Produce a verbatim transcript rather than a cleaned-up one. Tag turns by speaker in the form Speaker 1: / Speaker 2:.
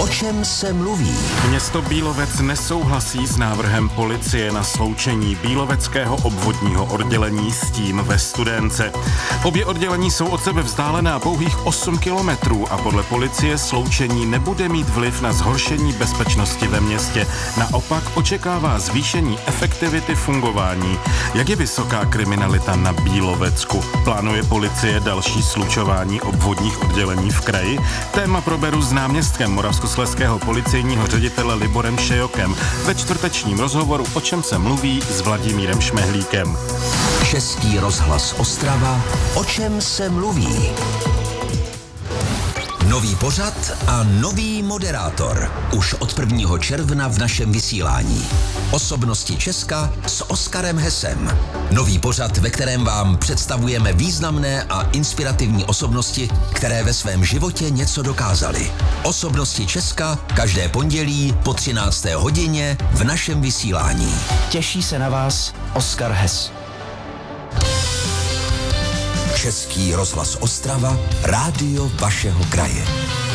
Speaker 1: O čem se mluví?
Speaker 2: Město Bílovec nesouhlasí s návrhem policie na sloučení Bíloveckého obvodního oddělení s tím ve Studénce. Obě oddělení jsou od sebe vzdálená pouhých osm kilometrů a podle policie sloučení nebude mít vliv na zhoršení bezpečnosti ve městě. Naopak očekává zvýšení efektivity fungování. Jak je vysoká kriminalita na Bílovecku? Plánuje policie další slučování obvodních oddělení v kraji? Téma proberu s náměstkem moravskoslezského policejního ředitele Liborem Šejokem ve čtvrtečním rozhovoru O čem se mluví s Vladimírem Šmehlíkem.
Speaker 1: Český rozhlas Ostrava. O čem se mluví? Nový pořad a nový moderátor. Už od prvního června v našem vysílání. Osobnosti Česka s Oskarem Hesem. Nový pořad, ve kterém vám představujeme významné a inspirativní osobnosti, které ve svém životě něco dokázaly. Osobnosti Česka každé pondělí po třinácté hodině v našem vysílání.
Speaker 3: Těší se na vás Oskar Hes.
Speaker 1: Český rozhlas Ostrava, rádio vašeho kraje.